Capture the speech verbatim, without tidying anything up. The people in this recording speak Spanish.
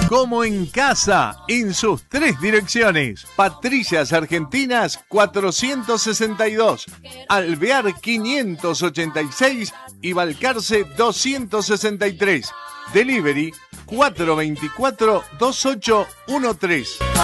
Como en casa, en sus tres direcciones. Patricias Argentinas cuatrocientos sesenta y dos, Alvear quinientos ochenta y seis y Balcarce doscientos sesenta y tres. Delivery cuatro dos cuatro, dos ocho uno tres.